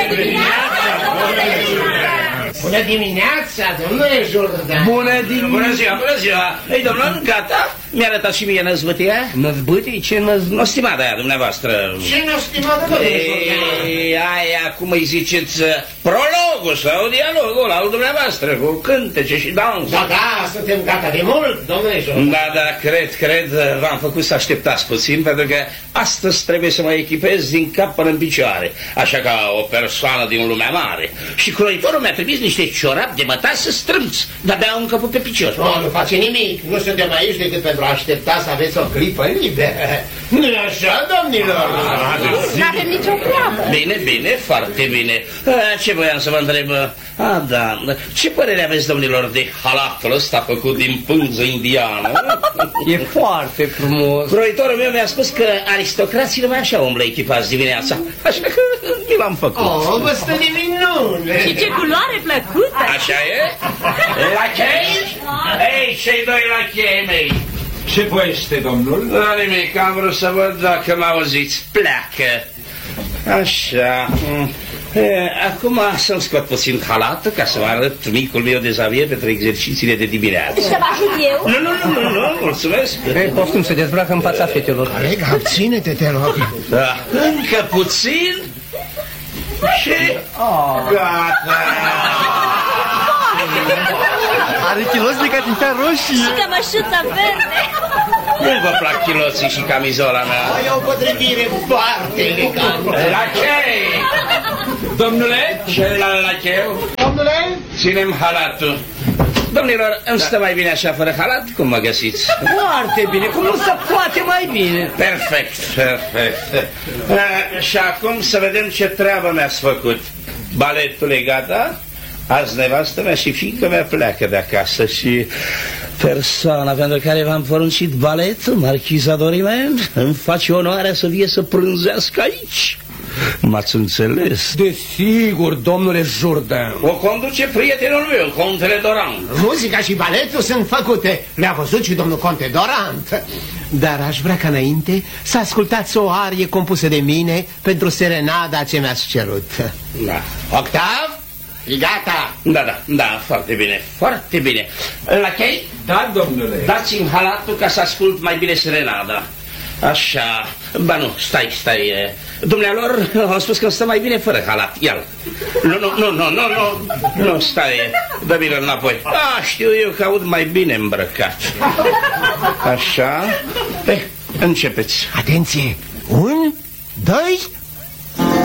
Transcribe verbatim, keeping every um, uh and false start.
dimineața, domnule Jourdan! Bună dimineața, domnule Jourdan! Bună dimineața! Bună ziua, bună ziua! Ei, domnul, gata? Mi-a arătat și mie năzbâtia? Năzbâtii? Ce năzbâtii? Nostimada aia, dumneavoastră. Ce nostimada, domnule Jourdan? Ei, aia, cum îi ziceți, prologul sau dialogul al dumneavoastră, cu cântece și dans. Da, da, suntem gata de mult, domnule Jourdan. Da, da, cred, cred, v-am făcut să așteptați puțin, pentru că astăzi trebuie să mă echipez din cap până în picioare, așa ca o persoană din lumea mare. Și croitorul mi-a trimis niște ciorapi de mătase să strâmți, de-abia au încăput pe picior. Nu, nu face nimic, nu suntem aici decât pentru a aștepta să aveți o clipă liberă. Nu e așa, domnilor? Nu avem nicio treabă. Bine, bine, foarte bine. Ce voiam să vă întreb? Ah, da, ce părere aveți, domnilor, de halatul ăsta făcut din pânză indiană? E foarte frumos. Croitorul meu mi-a spus că aristocrații numai așa umblă echipați dimineața, așa că mi l-am făcut. Oh, vă stă de minune! Și ce culoare plăcută! Așa e? Lachei? Ei, cei doi lachei mei! Ce voiește, domnul? Da, nimic, am vrut să văd dacă m-auziți. Pleacă. Așa. E, acum să-mi scot puțin halatul ca să vă arăt micul meu dezavier pentru exercițiile de dimineață. Să vă ajut eu? Nu, nu, nu, nu, nu, mulțumesc. Ei, poftim să dezbracă în fața fetelor. Coleg, abține-te, te rog. Da. Încă puțin și gata. Are chiloți de catifea roșie. Și cămășuța verde. Nu vă plac chiloții și camizola mea? E o potrivire foarte elegantă. Lachei! Domnule, celălalt lacheu. Domnule? Ținem halatul. Domnilor, îmi stă mai bine așa fără halat? Cum mă găsiți? Foarte bine, cum nu se poate mai bine. Perfect, perfect. A, și acum să vedem ce treabă mi-ați făcut. Baletul e gata? Azi nevastă mea și fiică mea pleacă de acasă și persoana pentru care v-am poruncit baletul, marchiza Dorimend, îmi face onoarea să vie să prânzească aici. M-ați înțeles? Desigur, domnule Jourdan. O conduce prietenul meu, Contele Dorant. Muzica și baletul sunt făcute. Le-a văzut și domnul Conte Dorant. Dar aș vrea ca înainte să ascultați o arie compusă de mine pentru serenada ce mi-ați cerut. Da. Octav? E gata? Da, da, da, foarte bine, foarte bine. Lachei? Da, domnule. Dați-mi halatul ca să ascult mai bine serenada. Așa, ba nu, stai, stai. Dumnealor, am spus că stă mai bine fără halat, ia-l. Nu, nu, nu, nu, nu, nu, nu, stai, dă-mi-l înapoi. Ah, știu eu că aud mai bine îmbrăcat. Așa, eh, începeți. Atenție! Un, doi,